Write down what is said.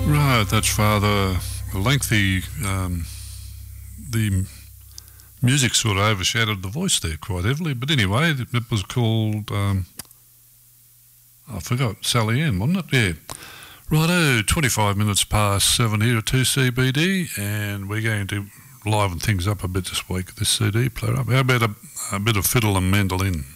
Right, that's rather lengthy. The music sort of overshadowed the voice there quite heavily. But anyway, it was called, I forgot, Sally Ann, wasn't it? Yeah. Righto, 25 minutes past 7 here at 2CBD, and we're going to liven things up a bit this week with this CD. Play it up. How about a bit of fiddle and mandolin?